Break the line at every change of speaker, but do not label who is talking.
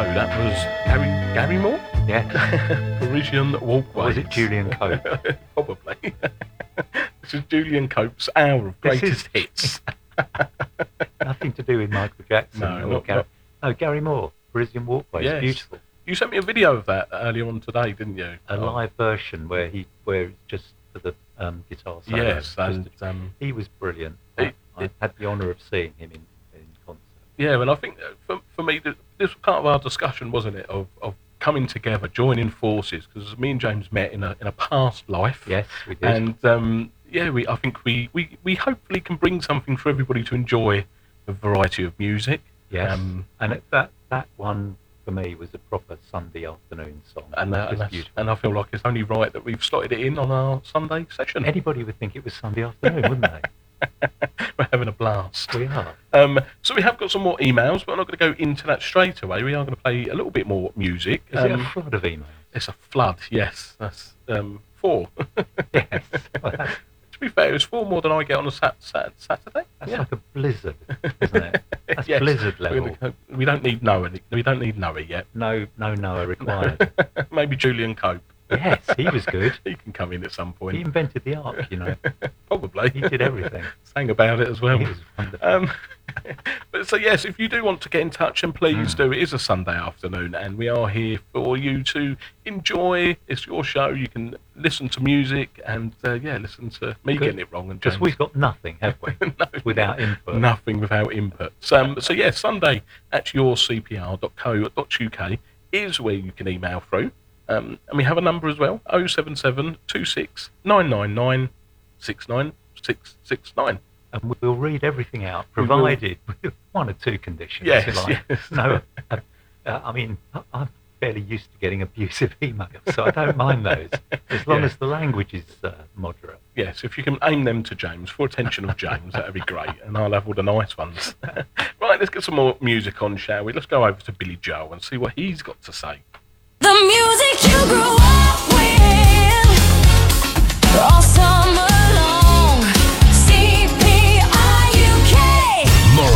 go. That was Gary Moore?
Yeah.
Parisian Walkways.
Or was it Julian Cope?
Probably. This is Julian Cope's hour of greatest hits.
Nothing to do with Michael Jackson.
No,
Gary Moore, Parisian Walkways.
Yes.
Beautiful.
You sent me a video of that earlier on today, didn't you?
A live version where it's just for the guitar solo.
Yes, and
he was brilliant. I had the honour of seeing him in concert.
Yeah, and I think for me, this was part of our discussion, wasn't it, of coming together, joining forces, because me and James met in a past life.
Yes, we did.
And I think we hopefully can bring something for everybody to enjoy a variety of music.
Yes, and that one for me was a proper Sunday afternoon song.
And I feel like it's only right that we've slotted it in on our Sunday session.
Anybody would think it was Sunday afternoon, wouldn't they?
We're having a blast.
We are.
So we have got some more emails, but I'm not going to go into that straight away. We are going to play a little bit more music.
Is it a flood of emails?
It's a flood, yes. That's 4.
Yes.
To be fair, it's 4 more than I get on a Saturday.
That's like a blizzard, isn't it? That's
yes.
Blizzard level.
We don't need Noah. We don't need Noah yet.
No Noah required.
Maybe Julian Cope.
Yes, he was good.
He can come in at some point.
He invented the arc, you know.
Probably.
He did everything.
Sang about it as well.
He was wonderful.
But so yes, if you do want to get in touch, then please do. It is a Sunday afternoon, and we are here for you to enjoy. It's your show. You can listen to music and listen to me getting it wrong. And
because we've got nothing, have we?
No,
without input.
Nothing without input. So yes, Sunday at yourcpr.co.uk is where you can email through. And we have a number as well, 077 26 999 69669.
And we'll read everything out, provided with 1 or 2 conditions.
Yes,
if you like.
yes.
No, I mean, I'm fairly used to getting abusive emails, so I don't mind those, as long as the language is moderate.
Yes, if you can aim them to James, for attention of James, that'd be great, and I'll have all the nice ones. Right, let's get some more music on, shall we? Let's go over to Billy Joel and see what he's got to say.
The music you grew